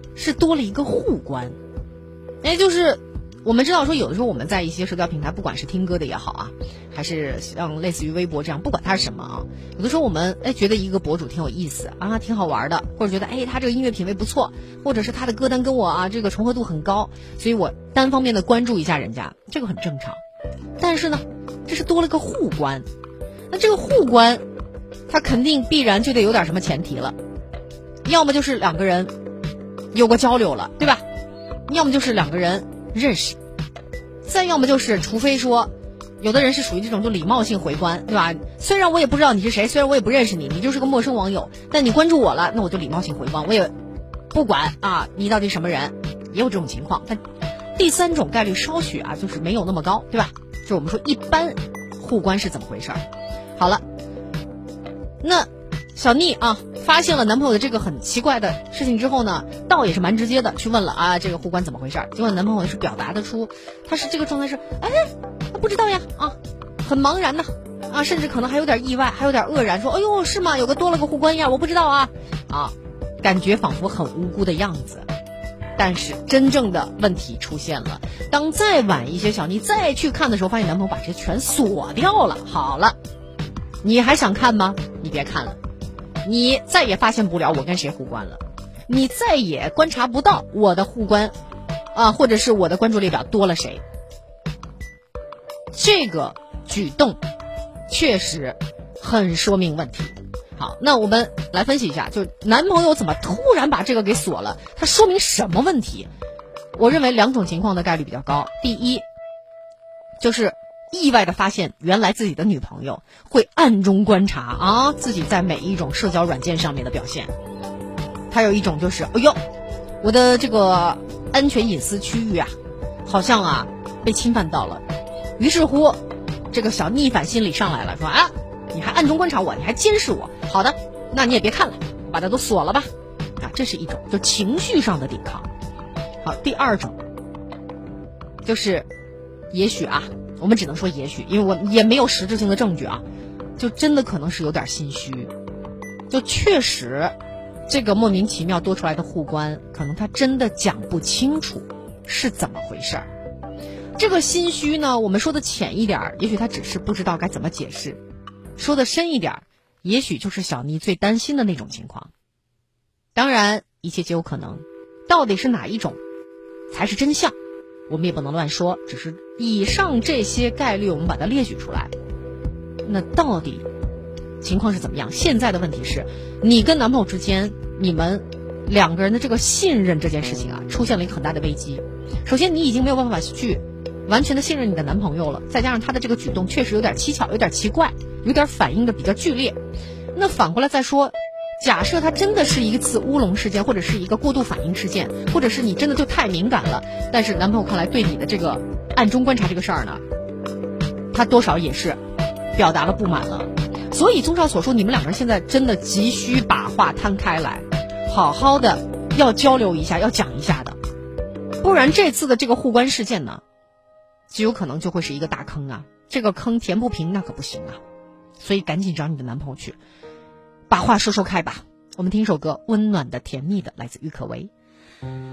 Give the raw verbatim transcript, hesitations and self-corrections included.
是多了一个互关。哎，就是我们知道说，有的时候我们在一些社交平台，不管是听歌的也好啊，还是像类似于微博这样，不管它是什么啊，有的时候我们哎觉得一个博主挺有意思啊，挺好玩的，或者觉得哎他这个音乐品味不错，或者是他的歌单跟我啊这个重合度很高，所以我单方面的关注一下人家，这个很正常。但是呢，这是多了个互关，那这个互关，它肯定必然就得有点什么前提了，要么就是两个人有过交流了，对吧？要么就是两个人认识，再要么就是除非说有的人是属于这种就礼貌性回关，对吧？虽然我也不知道你是谁，虽然我也不认识你，你就是个陌生网友，但你关注我了，那我就礼貌性回关，我也不管啊你到底什么人，也有这种情况。但第三种概率稍许啊就是没有那么高，对吧？就是我们说一般互关是怎么回事儿。好了，那小妮啊发现了男朋友的这个很奇怪的事情之后呢，倒也是蛮直接的去问了啊这个互关怎么回事儿。结果男朋友是表达得出他是这个状态是哎不知道呀啊很茫然的啊，甚至可能还有点意外，还有点愕然，说哎呦是吗？有个多了个互关呀，我不知道啊啊，感觉仿佛很无辜的样子。但是真正的问题出现了，当再晚一些小妮再去看的时候，发现男朋友把这全锁掉了。好了，你还想看吗？你别看了，你再也发现不了我跟谁互关了，你再也观察不到我的互关啊，或者是我的关注列表多了谁。这个举动确实很说明问题。好，那我们来分析一下，就是男朋友怎么突然把这个给锁了，它说明什么问题？我认为两种情况的概率比较高。第一，就是意外的发现原来自己的女朋友会暗中观察啊自己在每一种社交软件上面的表现。还有一种就是哎呦我的这个安全隐私区域啊好像啊被侵犯到了，于是乎这个小逆反心理上来了，说啊你还暗中观察我，你还监视我，好的那你也别看了，把它都锁了吧啊，这是一种就情绪上的抵抗。好，第二种就是也许啊我们只能说也许，因为我也没有实质性的证据啊，就真的可能是有点心虚，就确实这个莫名其妙多出来的互关，可能他真的讲不清楚是怎么回事儿。这个心虚呢，我们说的浅一点，也许他只是不知道该怎么解释；说的深一点，也许就是小妮最担心的那种情况。当然，一切皆有可能，到底是哪一种才是真相，我们也不能乱说，只是以上这些概率我们把它列举出来。那到底情况是怎么样？现在的问题是，你跟男朋友之间，你们两个人的这个信任这件事情啊，出现了一个很大的危机。首先，你已经没有办法去完全的信任你的男朋友了，再加上他的这个举动确实有点蹊跷，有点奇怪，有点反应的比较剧烈。那反过来再说，假设他真的是一次乌龙事件，或者是一个过度反应事件，或者是你真的就太敏感了，但是男朋友看来对你的这个暗中观察这个事儿呢，他多少也是表达了不满了。所以综上所述，你们两个人现在真的急需把话摊开来，好好的要交流一下，要讲一下的，不然这次的这个互关事件呢，极有可能就会是一个大坑啊，这个坑填不平那可不行啊。所以赶紧找你的男朋友去把话说说开吧。我们听一首歌，温暖的甜蜜的，来自郁可唯。